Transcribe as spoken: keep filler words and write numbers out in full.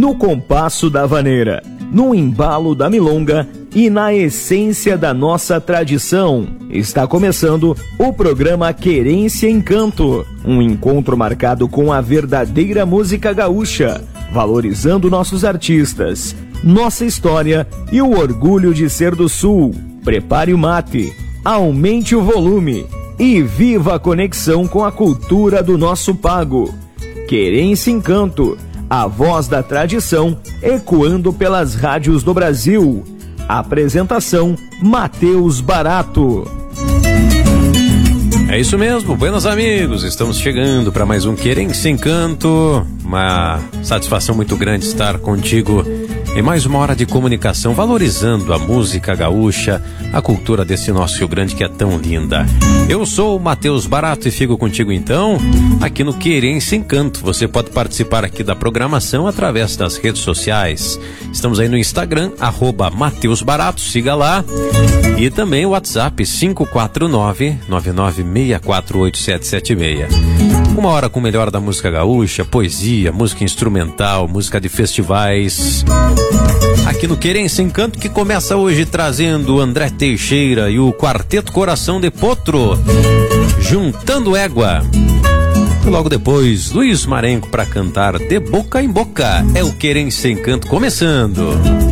no compasso da vaneira, no embalo da milonga e na essência da nossa tradição. Está começando o programa Querência em Canto, um encontro marcado com a verdadeira música gaúcha, valorizando nossos artistas, nossa história e o orgulho de ser do Sul. Prepare o mate, aumente o volume e viva a conexão com a cultura do nosso pago. Querência em Canto, a voz da tradição ecoando pelas rádios do Brasil. Apresentação: Matheus Barato. É isso mesmo, buenos amigos, estamos chegando para mais um Querência em Canto. Uma satisfação muito grande estar contigo em mais uma hora de comunicação, valorizando a música gaúcha, a cultura desse nosso Rio Grande que é tão linda. Eu sou o Matheus Barato e fico contigo então aqui no Querência em Canto. Você pode participar aqui da programação através das redes sociais. Estamos aí no Instagram, arroba Matheus Barato, siga lá. E também o WhatsApp cinco quatro nove, nove nove seis quatro oito sete sete seis. Uma hora com o melhor da música gaúcha, poesia, música instrumental, música de festivais. Aqui no Querência em Canto, que começa hoje trazendo o André Teixeira e o Quarteto Coração de Potro, Juntando Égua. E logo depois, Luiz Marenco para cantar De Boca em Boca. É o Querência em Canto começando.